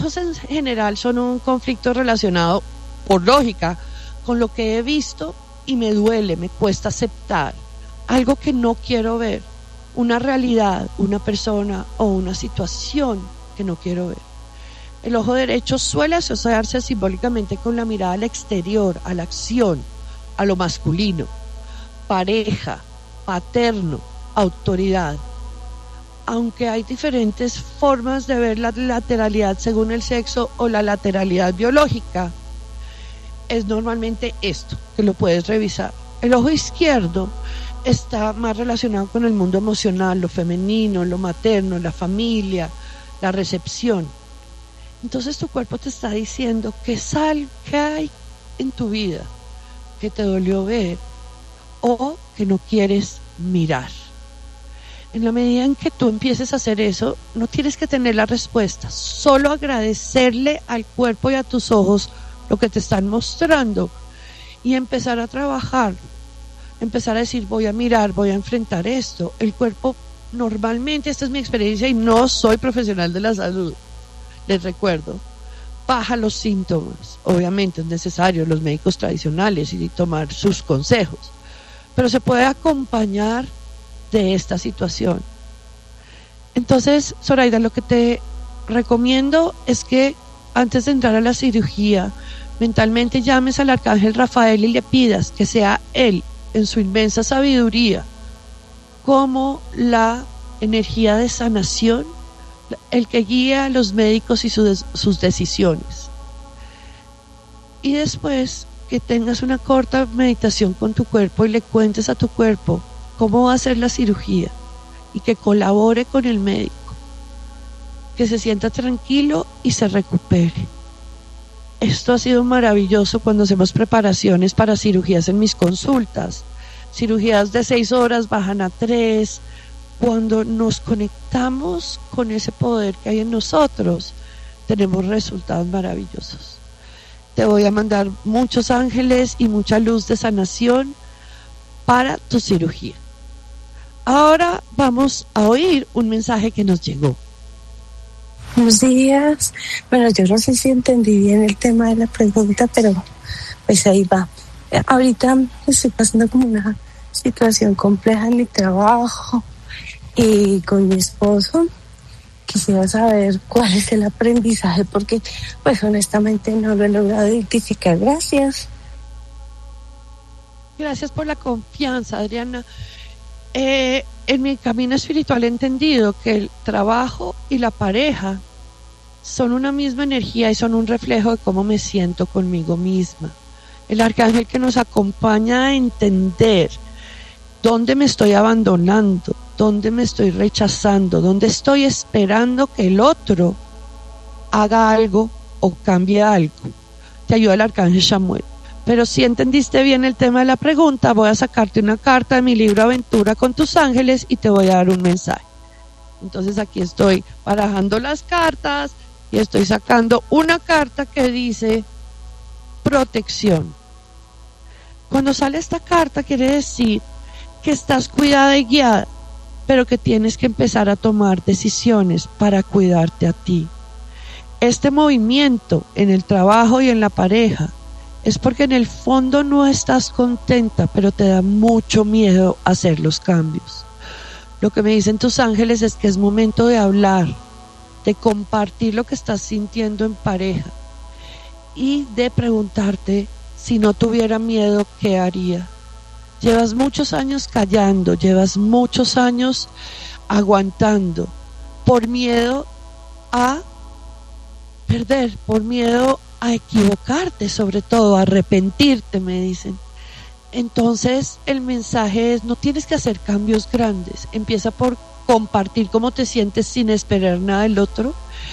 hijos en general son un conflicto relacionado, por lógica, con lo que he visto y me duele, me cuesta aceptar algo que no quiero ver, una realidad, una persona o una situación que no quiero ver. El ojo derecho suele asociarse simbólicamente con la mirada al exterior, a la acción, a lo masculino, pareja, paterno, autoridad. Aunque hay diferentes formas de ver la lateralidad según el sexo o la lateralidad biológica, es normalmente esto, que lo puedes revisar. El ojo izquierdo está más relacionado con el mundo emocional, lo femenino, lo materno, la familia, la recepción. Entonces tu cuerpo te está diciendo que hay en tu vida que te dolió ver o que no quieres mirar. En la medida en que tú empieces a hacer eso, no tienes que tener la respuesta, solo agradecerle al cuerpo y a tus ojos lo que te están mostrando y empezar a trabajar, empezar a decir voy a mirar, voy a enfrentar esto. El cuerpo normalmente, esta es mi experiencia y no soy profesional de la salud, les recuerdo, baja los síntomas. Obviamente es necesario los médicos tradicionales y tomar sus consejos, pero se puede acompañar de esta situación. Entonces, Zoraida, lo que te recomiendo es que antes de entrar a la cirugía, mentalmente llames al arcángel Rafael y le pidas que sea él, en su inmensa sabiduría, como la energía de sanación, el que guía a los médicos y sus decisiones. Y después que tengas una corta meditación con tu cuerpo y le cuentes a tu cuerpo cómo va a ser la cirugía y que colabore con el médico, que se sienta tranquilo y se recupere. Esto ha sido maravilloso cuando hacemos preparaciones para cirugías en mis consultas. Cirugías de 6 horas bajan a 3. Cuando nos conectamos con ese poder que hay en nosotros, tenemos resultados maravillosos. Te voy a mandar muchos ángeles y mucha luz de sanación para tu cirugía. Ahora vamos a oír un mensaje que nos llegó. Buenos días. Bueno, yo no sé si entendí bien el tema de la pregunta, pero pues ahí va. Ahorita estoy pasando como una situación compleja en mi trabajo y con mi esposo. Quisiera saber cuál es el aprendizaje, porque pues honestamente no lo he logrado identificar. Gracias. Gracias por la confianza, Adriana. En mi camino espiritual he entendido que el trabajo y la pareja son una misma energía y son un reflejo de cómo me siento conmigo misma. El arcángel que nos acompaña a entender dónde me estoy abandonando, dónde me estoy rechazando, dónde estoy esperando que el otro haga algo o cambie algo. Te ayuda el arcángel Chamuel. Pero si entendiste bien el tema de la pregunta, voy a sacarte una carta de mi libro Aventura con tus ángeles y te voy a dar un mensaje. Entonces aquí estoy barajando las cartas y estoy sacando una carta que dice protección. Cuando sale esta carta quiere decir que estás cuidada y guiada, pero que tienes que empezar a tomar decisiones para cuidarte a ti. Este movimiento en el trabajo y en la pareja es porque en el fondo no estás contenta, pero te da mucho miedo hacer los cambios. Lo que me dicen tus ángeles es que es momento de hablar, de compartir lo que estás sintiendo en pareja y de preguntarte, si no tuviera miedo, ¿qué haría? Llevas muchos años callando, llevas muchos años aguantando por miedo a perder, por miedo a equivocarte, sobre todo a arrepentirte, me dicen. Entonces el mensaje es: no tienes que hacer cambios grandes, empieza por compartir cómo te sientes sin esperar nada del otro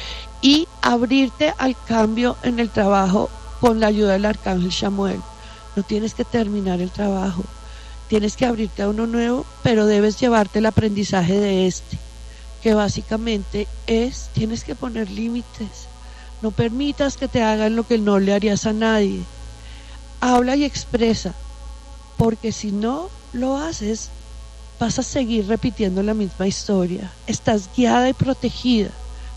y abrirte al cambio en el trabajo con la ayuda del arcángel Chamuel. No tienes que terminar el trabajo, tienes que abrirte a uno nuevo, pero debes llevarte el aprendizaje de este, que básicamente es: tienes que poner límites. No permitas que te hagan lo que no le harías a nadie. Habla y expresa, porque si no lo haces, vas a seguir repitiendo la misma historia. Estás guiada y protegida.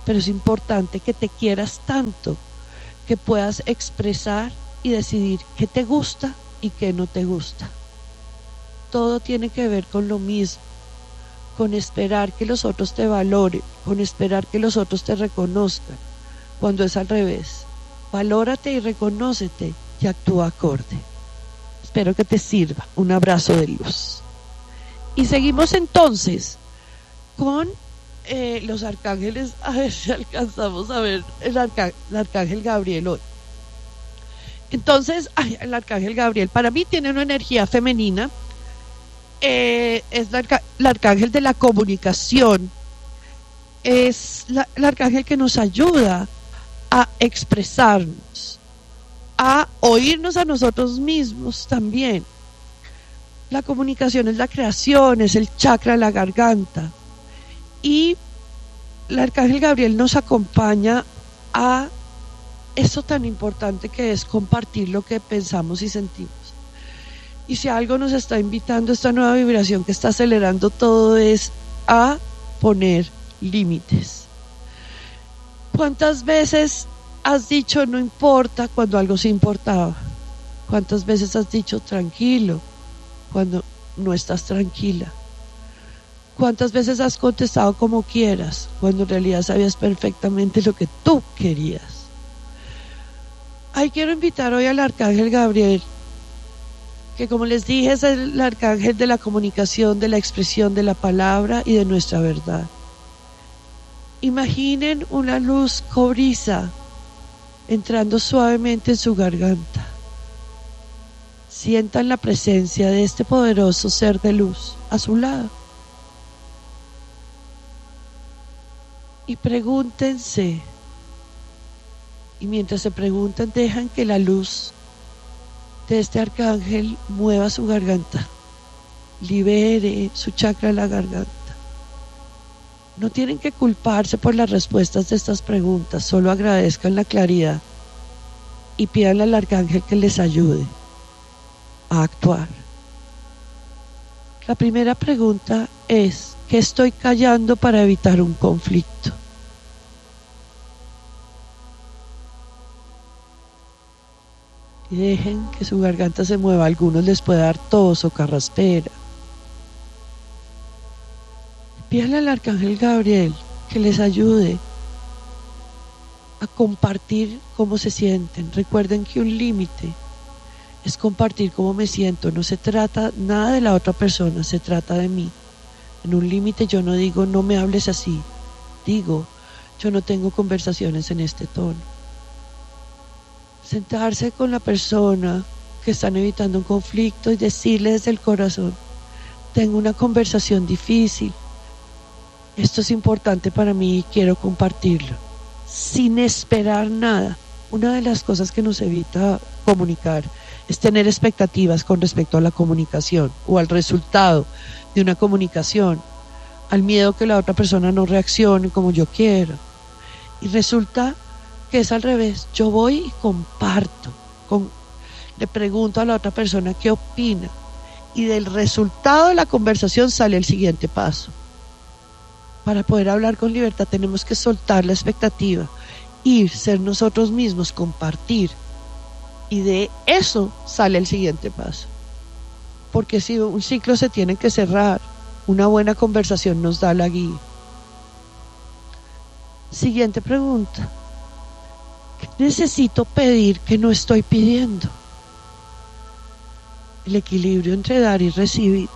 pero es importante que te quieras tanto que puedas expresar y decidir qué te gusta y qué no te gusta. Todo tiene que ver con lo mismo, con esperar que los otros te valoren, con esperar que los otros te reconozcan, cuando es al revés. Valórate y reconócete y actúa acorde. Espero que te sirva. Un abrazo de luz. Y seguimos entonces con los arcángeles, a ver si alcanzamos a ver el arcángel Gabriel hoy. Entonces, el arcángel Gabriel para mí tiene una energía femenina, es el arcángel de la comunicación, es el arcángel que nos ayuda a expresarnos, a oírnos a nosotros mismos también. La comunicación es la creación, es el chakra de la garganta. Y el arcángel Gabriel nos acompaña a eso tan importante que es compartir lo que pensamos y sentimos. Y si algo nos está invitando esta nueva vibración que está acelerando todo es a poner límites. ¿Cuántas veces has dicho no importa cuando algo sí importaba? ¿Cuántas veces has dicho tranquilo cuando no estás tranquila? ¿Cuántas veces has contestado como quieras cuando en realidad sabías perfectamente lo que tú querías? Quiero invitar hoy al arcángel Gabriel, que como les dije es el arcángel de la comunicación, de la expresión de la palabra y de nuestra verdad. Imaginen una luz cobriza entrando suavemente en su garganta. Sientan la presencia de este poderoso ser de luz a su lado. Y pregúntense, y mientras se preguntan, dejan que la luz de este arcángel mueva su garganta, libere su chakra de la garganta. No tienen que culparse por las respuestas de estas preguntas, solo agradezcan la claridad y pidan al arcángel que les ayude a actuar. La primera pregunta es: ¿qué estoy callando para evitar un conflicto? Y dejen que su garganta se mueva. A algunos les puede dar tos o carraspera. Pídanle al arcángel Gabriel que les ayude a compartir cómo se sienten. Recuerden que un límite es compartir cómo me siento. No se trata nada de la otra persona, se trata de mí. En un límite yo no digo no me hables así, digo yo no tengo conversaciones en este tono. Sentarse con la persona que están evitando un conflicto y decirle desde el corazón: tengo una conversación difícil, esto es importante para mí y quiero compartirlo, sin esperar nada. Una de las cosas que nos evita comunicar es tener expectativas con respecto a la comunicación o al resultado de una comunicación, al miedo que la otra persona no reaccione como yo quiero. Y resulta que es al revés. Yo voy y comparto, le pregunto a la otra persona qué opina, y del resultado de la conversación sale el siguiente paso. Para poder hablar con libertad tenemos que soltar la expectativa, ir, ser nosotros mismos, compartir, y de eso sale el siguiente paso. Porque si un ciclo se tiene que cerrar, una buena conversación nos da la guía. Siguiente pregunta: ¿qué necesito pedir que no estoy pidiendo? El equilibrio entre dar y recibir.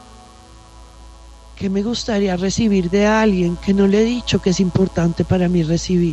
¿Qué me gustaría recibir de alguien que no le he dicho que es importante para mí recibir?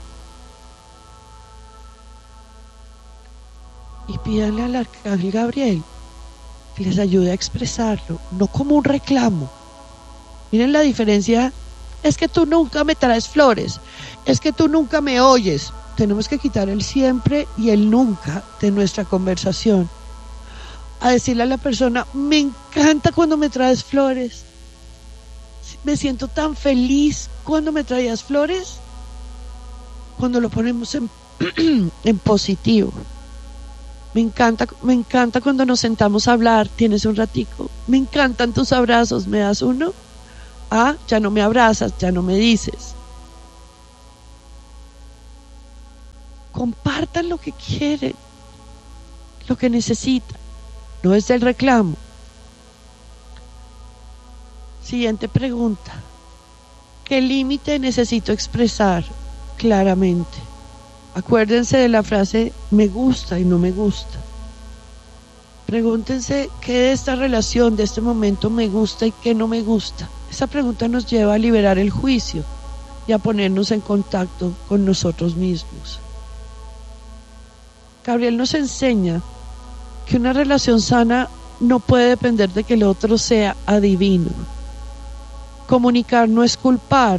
Y pídanle al arcángel Gabriel que les ayude a expresarlo, no como un reclamo. Miren la diferencia: es que tú nunca me traes flores, es que tú nunca me oyes. Tenemos que quitar el siempre y el nunca de nuestra conversación. A decirle a la persona: me encanta cuando me traes flores, me siento tan feliz cuando me traías flores. Cuando lo ponemos en positivo. Me encanta cuando nos sentamos a hablar, tienes un ratico, me encantan tus abrazos, ¿me das uno? Ya no me abrazas, ya no me dices. Compartan lo que quieren, lo que necesitan, no es el reclamo. Siguiente pregunta. ¿Qué límite necesito expresar claramente? Acuérdense de la frase me gusta y no me gusta. Pregúntense qué de esta relación, de este momento me gusta y qué no me gusta. Esa pregunta nos lleva a liberar el juicio y a ponernos en contacto con nosotros mismos. Gabriel nos enseña que una relación sana no puede depender de que el otro sea adivino. Comunicar no es culpar.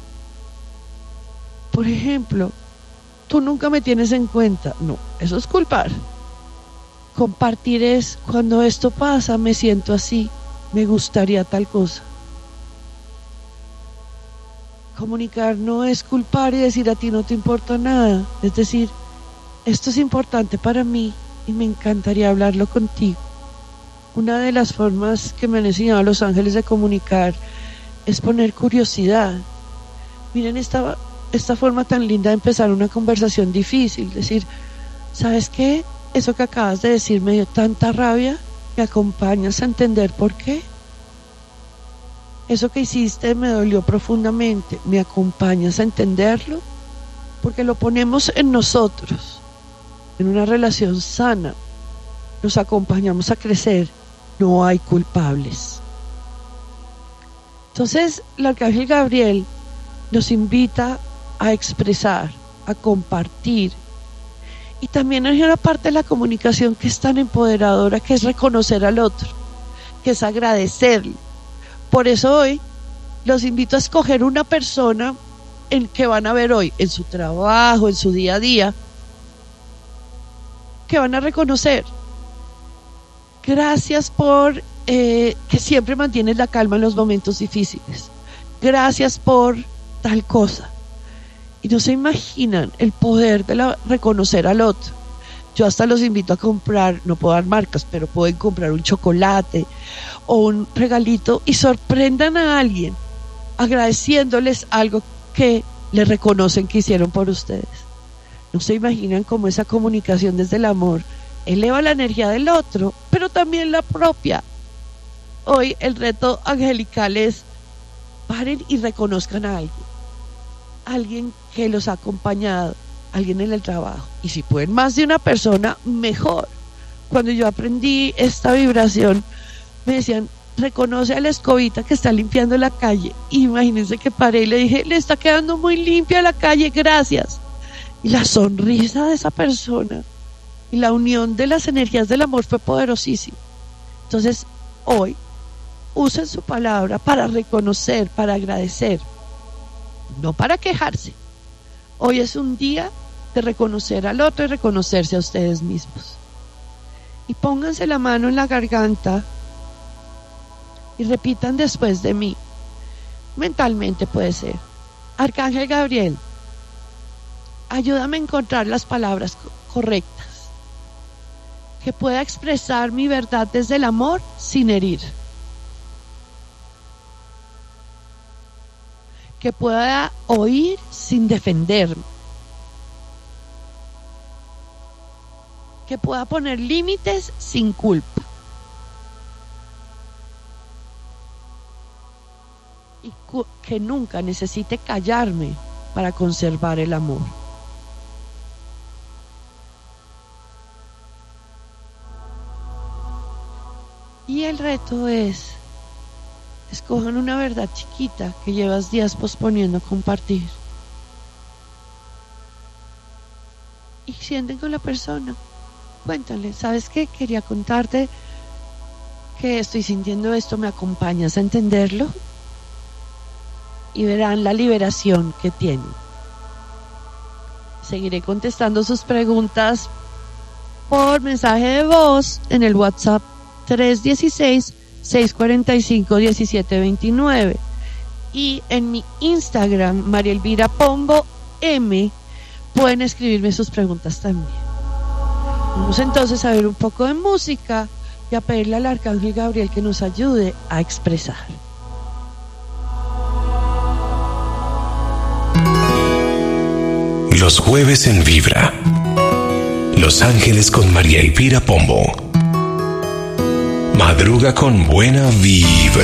Por ejemplo, tú nunca me tienes en cuenta. No, eso es culpar. Compartir es cuando esto pasa, me siento así, me gustaría tal cosa. Comunicar no es culpar y decir a ti no te importa nada. Es decir, esto es importante para mí y me encantaría hablarlo contigo. Una de las formas que me han enseñado los ángeles de comunicar es poner curiosidad. Miren esta forma tan linda de empezar una conversación difícil. Decir, ¿sabes qué? Eso que acabas de decir me dio tanta rabia. ¿Me acompañas a entender por qué? Eso que hiciste me dolió profundamente. ¿Me acompañas a entenderlo? Porque lo ponemos en nosotros. En una relación sana nos acompañamos a crecer. No hay culpables. Entonces, el arcángel Gabriel nos invita a expresar, a compartir. Y también hay una parte de la comunicación que es tan empoderadora, que es reconocer al otro, que es agradecerle. Por eso hoy los invito a escoger una persona en que van a ver hoy, en su trabajo, en su día a día, que van a reconocer. Gracias por que siempre mantienes la calma en los momentos difíciles. Gracias por tal cosa. Y no se imaginan el poder de reconocer al otro. Yo hasta los invito a comprar, no puedo dar marcas, pero pueden comprar un chocolate o un regalito y sorprendan a alguien agradeciéndoles algo que le reconocen que hicieron por ustedes. No se imaginan cómo esa comunicación desde el amor eleva la energía del otro, pero también la propia. Hoy el reto angelical es paren y reconozcan a alguien que los ha acompañado, alguien en el trabajo, y si pueden más de una persona, mejor. Cuando yo aprendí esta vibración, me decían, reconoce a la escobita que está limpiando la calle. Imagínense que paré y le dije, le está quedando muy limpia la calle, gracias. Y la sonrisa de esa persona y la unión de las energías del amor fue poderosísima. Entonces, hoy, usen su palabra para reconocer, para agradecer, no para quejarse. Hoy es un día de reconocer al otro y reconocerse a ustedes mismos. Y pónganse la mano en la garganta y repitan después de mí. Mentalmente puede ser: Arcángel Gabriel, ayúdame a encontrar las palabras correctas, que pueda expresar mi verdad desde el amor sin herir, que pueda oír sin defenderme, que pueda poner límites sin culpa, y que nunca necesite callarme para conservar el amor. Y el reto es: escojan una verdad chiquita que llevas días posponiendo compartir. Y sienten con la persona. Cuéntale, ¿sabes qué? Quería contarte que estoy sintiendo esto, ¿me acompañas a entenderlo? Y verán la liberación que tienen. Seguiré contestando sus preguntas por mensaje de voz en el WhatsApp 316-645-1729 y en mi Instagram María Elvira Pombo M pueden escribirme sus preguntas también. Vamos entonces a ver un poco de música y a pedirle al Arcángel Gabriel que nos ayude a expresar. Los jueves en Vibra. Los Ángeles con María Elvira Pombo. Madruga con buena vibra.